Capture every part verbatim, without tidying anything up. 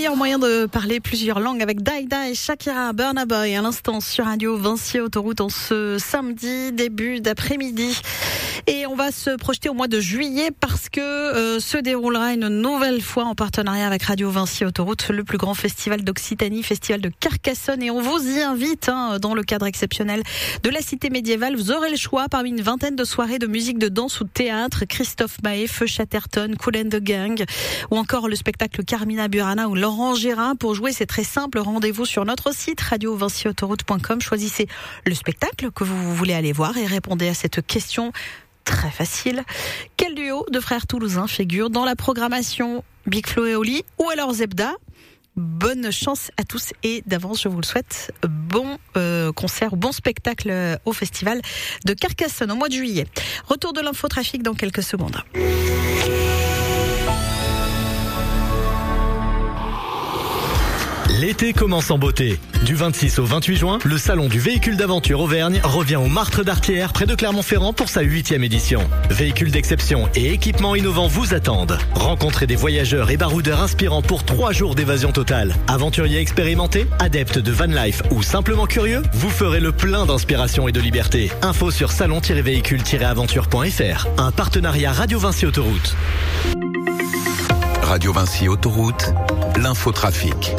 meilleur moyen de parler plusieurs langues avec Daïda et Shakira, Burna Boy à l'instant sur Radio Vinci Autoroute en ce samedi début d'après-midi. Et on va se projeter au mois de juillet parce que euh, se déroulera une nouvelle fois en partenariat avec Radio Vinci Autoroute le plus grand festival d'Occitanie, festival de Carcassonne. Et on vous y invite hein, dans le cadre exceptionnel de la cité médiévale. Vous aurez le choix parmi une vingtaine de soirées de musique, de danse ou de théâtre. Christophe Maé, Feu Chatterton, Kool and the Gang ou encore le spectacle Carmina Burana ou Laurent Gérard. Pour jouer, c'est très simple. Rendez-vous sur notre site radio vinci autoroute point com. Choisissez le spectacle que vous voulez aller voir et répondez à cette question très facile. Quel duo de frères toulousains figure dans la programmation Big Flo et Oli ou alors Zebda? Bonne chance à tous et d'avance, je vous le souhaite, bon euh, concert, bon spectacle au festival de Carcassonne au mois de juillet. Retour de l'infotrafic dans quelques secondes. L'été commence en beauté. Du vingt-six au vingt-huit juin, le salon du véhicule d'aventure Auvergne revient au Martre d'Artière près de Clermont-Ferrand pour sa huitième édition. Véhicules d'exception et équipements innovants vous attendent. Rencontrez des voyageurs et baroudeurs inspirants pour trois jours d'évasion totale. Aventuriers expérimentés, adeptes de van life ou simplement curieux, vous ferez le plein d'inspiration et de liberté. Info sur salon tiret véhicule tiret aventure point f r. Un partenariat Radio Vinci Autoroute. Radio Vinci Autoroute, l'infotrafic.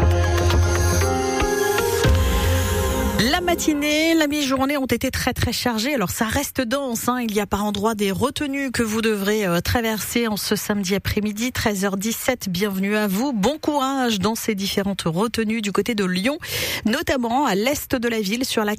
La matinée, la mi-journée ont été très très chargées. Alors ça reste dense, hein. Il y a par endroits des retenues que vous devrez euh, traverser en ce samedi après-midi, treize heures dix-sept. Bienvenue à vous. Bon courage dans ces différentes retenues du côté de Lyon, notamment à l'est de la ville sur la